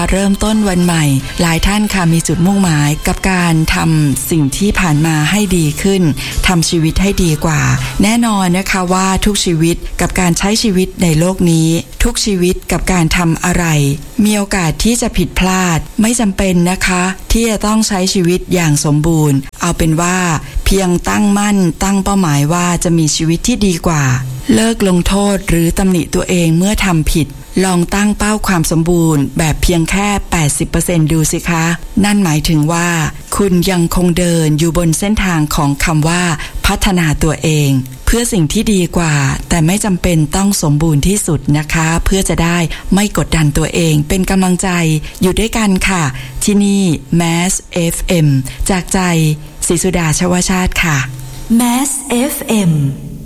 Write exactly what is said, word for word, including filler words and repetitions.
เริ่มต้นวันใหม่หลายท่านค่ะมีจุดมุ่งหมายกับการทำสิ่งที่ผ่านมาให้ดีขึ้นทำชีวิตให้ดีกว่าแน่นอนนะคะว่าทุกชีวิตกับการใช้ชีวิตในโลกนี้ทุกชีวิตกับการทำอะไรมีโอกาสที่จะผิดพลาดไม่จำเป็นนะคะที่จะต้องใช้ชีวิตอย่างสมบูรณ์เอาเป็นว่าเพียงตั้งมั่นตั้งเป้าหมายว่าจะมีชีวิตที่ดีกว่าเลิกลงโทษหรือตำหนิตัวเองเมื่อทำผิดลองตั้งเป้าความสมบูรณ์แบบเพียงแค่ แปดสิบเปอร์เซ็นต์ ดูสิคะนั่นหมายถึงว่าคุณยังคงเดินอยู่บนเส้นทางของคำว่าพัฒนาตัวเองเพื่อสิ่งที่ดีกว่าแต่ไม่จำเป็นต้องสมบูรณ์ที่สุดนะคะเพื่อจะได้ไม่กดดันตัวเองเป็นกำลังใจอยู่ด้วยกันค่ะที่นี่ Mass เอฟ เอ็ม จากใจศรีสุดาชวชาติค่ะ Mass เอฟ เอ็ม